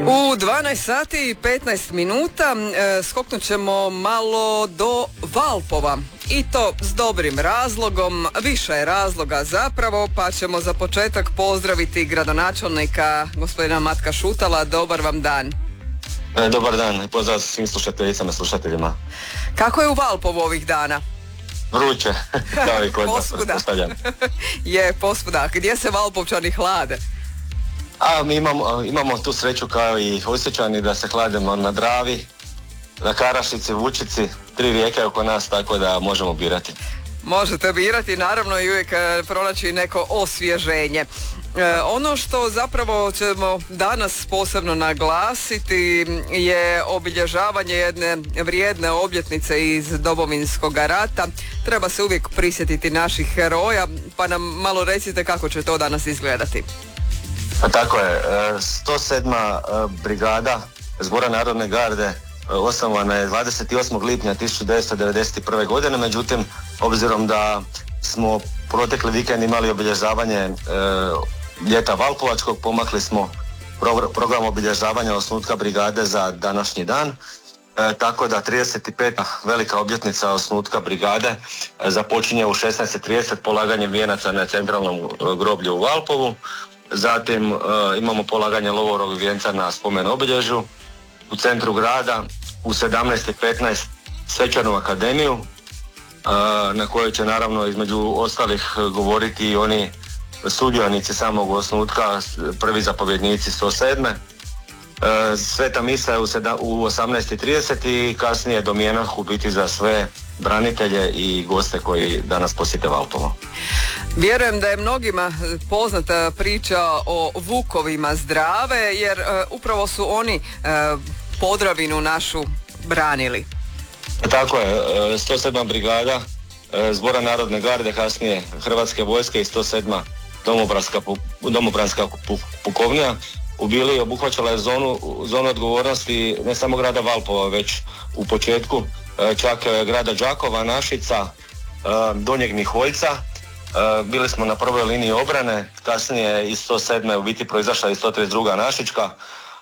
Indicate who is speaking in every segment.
Speaker 1: U 12 sati i 15 minuta skoknut ćemo malo do Valpova. I to s dobrim razlogom, više je razloga zapravo, pa ćemo za početak pozdraviti gradonačelnika gospodina Matka Šutala. Dobar vam dan.
Speaker 2: Dobar dan, pozdrav svim slušateljicama i slušateljima.
Speaker 1: Kako je u Valpovu ovih dana?
Speaker 2: Vruće, kao i kod nas.
Speaker 1: Je, posvuda. Gdje se Valpovčani hlade?
Speaker 2: A mi imamo tu sreću kao i Osječani da se hladimo na Dravi, na Karašici, Vučici, 3 rijeke oko nas, tako da možemo birati.
Speaker 1: Možete birati, naravno, i uvijek pronaći neko osvježenje. Ono što zapravo ćemo danas posebno naglasiti je obilježavanje jedne vrijedne obljetnice iz Domovinskog rata. Treba se uvijek prisjetiti naših heroja, pa nam malo recite kako će to danas izgledati.
Speaker 2: Tako je, 107. brigada Zbora narodne garde osnovana je 28. lipnja 1991. godine, međutim, obzirom da smo protekli vikend imali obilježavanje ljeta Valpovačkog, pomakli smo program obilježavanja osnutka brigade za današnji dan, tako da 35. velika obljetnica osnutka brigade započinje u 16:30 polaganjem vijenaca na centralnom groblju u Valpovu. Zatim imamo polaganje lovorog vijenca na spomen obilježju u centru grada, u 17:15 svečanu akademiju na kojoj će naravno između ostalih govoriti i oni sudionici samog osnutka, prvi zapovjednici 107. Sveta misa je u 18:30 i kasnije domjenak u biti za sve branitelje i goste koji danas posjete Valpovo.
Speaker 1: Vjerujem da je mnogima poznata priča o vukovima Zdrave, jer upravo su oni Podravinu našu branili.
Speaker 2: Tako je, 107. brigada Zbora narodne garde, kasnije Hrvatske vojske i 107. domobranska pukovnija ubili obuhvaćala je zonu odgovornosti ne samo grada Valpova, već u početku čak grada Đakova, Našica, Donjeg Miholjca. Bili smo na prvoj liniji obrane, kasnije iz 107. u biti proizašla i 132. Našička,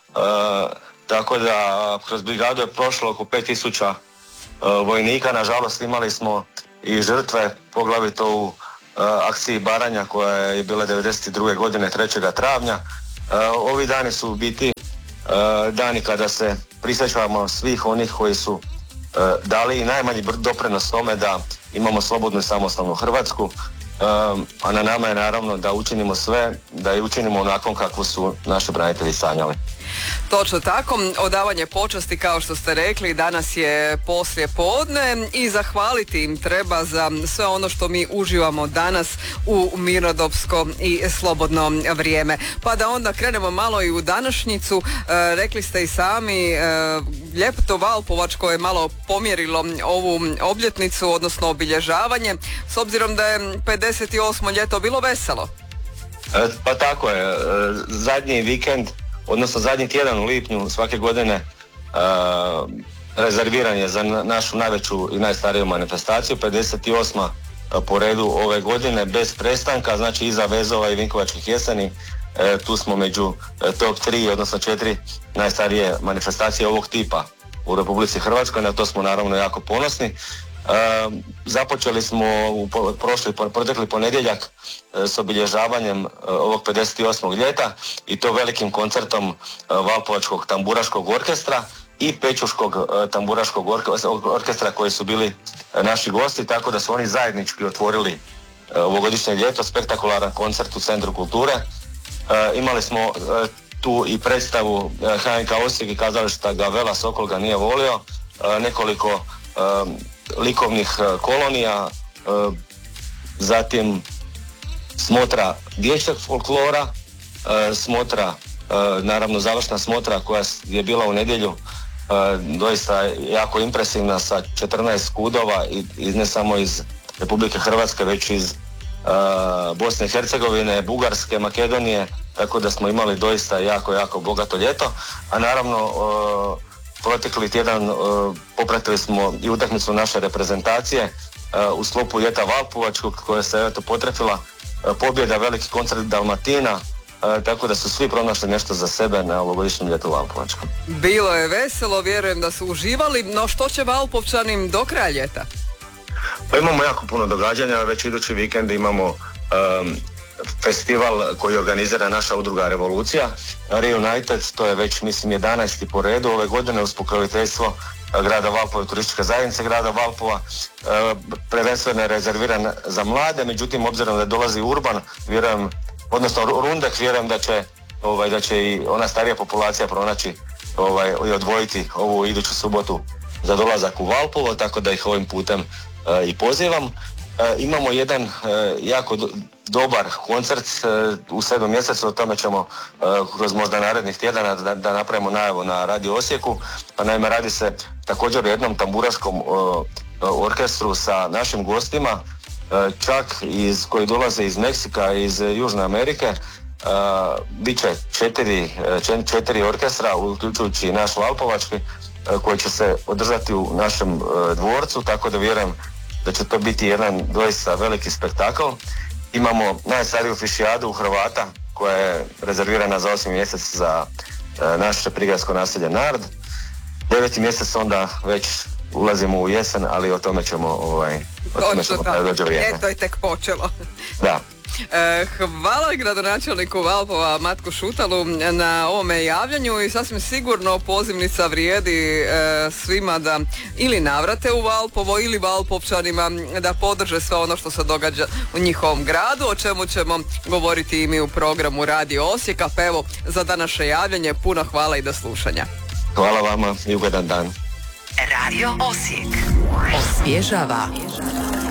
Speaker 2: tako da kroz brigadu je prošlo oko 5000 vojnika. Nažalost imali smo i žrtve, poglavito u akciji Baranja koja je bila 92. godine 3. travnja. Ovi dani su u biti dani kada se prisjećamo svih onih koji su dali i najmanji doprinos tome da imamo slobodnu i samostalnu Hrvatsku, a na nama je naravno da učinimo sve, da je učinimo onakvom kako su naši branitelji sanjali.
Speaker 1: Točno tako, odavanje počasti, kao što ste rekli, danas je poslije podne i zahvaliti im treba za sve ono što mi uživamo danas u mirnodopsko i slobodno vrijeme. Pa da onda krenemo malo i u današnjicu. Rekli ste i sami, ljeto Valpovačko je malo pomjerilo ovu obljetnicu, odnosno obilježavanje, s obzirom da je 58. ljeto bilo veselo.
Speaker 2: Pa tako je, zadnji vikend, odnosno zadnji tjedan u lipnju svake godine rezerviran je za našu najveću i najstariju manifestaciju, 58. po redu ove godine, bez prestanka, znači iza Vezova i Vinkovačkih jeseni. Tu smo među top 3, odnosno 4 najstarije manifestacije ovog tipa u Republici Hrvatskoj, na to smo naravno jako ponosni. Započeli smo protekli ponedjeljak s obilježavanjem ovog 58. ljeta i to velikim koncertom Valpovačkog tamburaškog orkestra i Pečuškog tamburaškog orkestra koji su bili naši gosti, tako da su oni zajednički otvorili ovogodišnje ljeto, spektakularan koncert u Centru kulture. Imali smo tu i predstavu HNK Osijek i kazališta Gavela Sokol ga nije volio, nekoliko likovnih kolonija, zatim smotra dječjeg folklora, smotra, naravno završna smotra koja je bila u nedjelju, doista jako impresivna sa 14 kudova i ne samo iz Republike Hrvatske, već iz Bosne i Hercegovine, Bugarske, Makedonije, tako da smo imali doista jako bogato ljeto, a naravno protekli tjedan popratili smo i utakmicu naše reprezentacije u sklopu ljeta Valpovačkog koja se potrefila pobjeda, veliki koncert Dalmatina tako da su svi pronašli nešto za sebe na ovogodišnjem ljetu Valpovačkom.
Speaker 1: Bilo je veselo, vjerujem da su uživali, no što će Valpovčanim do kraja ljeta?
Speaker 2: Pa imamo jako puno događanja, već idući vikend imamo festival koji organizira naša udruga Revolucija, Reunited, to je već mislim 11. po redu ove godine uz pokroviteljstvo grada Valpova i turističke zajednice grada Valpova. Prvenstveno je rezerviran za mlade, međutim obzirom da dolazi urban, vjerujem, odnosno Rundek, vjerujem da će i ona starija populacija pronaći i odvojiti ovu iduću subotu za dolazak u Valpovo, tako da ih ovim putem i pozivam. Imamo jedan jako dobar koncert u 7. mjesecu, o tome ćemo kroz možda narednih tjedana da napravimo najavu na Radio Osijeku. Naime, radi se također o jednom tamburaškom orkestru sa našim gostima, čak koji dolaze iz Meksika i iz Južne Amerike. Biće 4 orkestra, uključujući i naš Valpovački, koji će se održati u našem dvorcu, tako da vjerujem da će to biti jedan doista veliki spektakl. Imamo najstariju fišijadu u Hrvata koja je rezervirana za 8. mjesec za naše prigradsko naselje Nard. 9. mjesec onda već ulazimo u jesen, ali o tome ćemo kada dođe vrijeme.
Speaker 1: To je tek počelo.
Speaker 2: Da.
Speaker 1: Hvala gradonačelniku Valpova Matku Šutalu na ovome javljanju i sasvim sigurno pozivnica vrijedi svima da ili navrate u Valpovo ili Valpovčanima da podrže sve ono što se događa u njihovom gradu, o čemu ćemo govoriti i mi u programu Radio Osijeka. Pa evo, za današnje javljanje puno hvala i do slušanja.
Speaker 2: Hvala vama i ugodan dan.
Speaker 3: Radio Osijek osvježava.